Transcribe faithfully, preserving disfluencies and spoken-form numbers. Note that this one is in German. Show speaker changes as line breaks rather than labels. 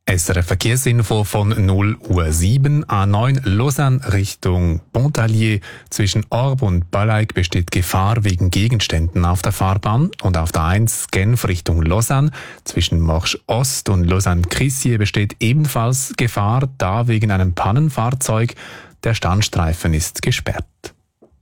S R F Verkehrsinfo von null Uhr sieben, A neun Lausanne Richtung Pontarlier. Zwischen Orb und Ballaig besteht Gefahr wegen Gegenständen auf der Fahrbahn. Und auf der eins Genf Richtung Lausanne. Zwischen Morsch Ost und Lausanne-Crissier besteht ebenfalls Gefahr, da wegen einem Pannenfahrzeug. Der Standstreifen ist gesperrt.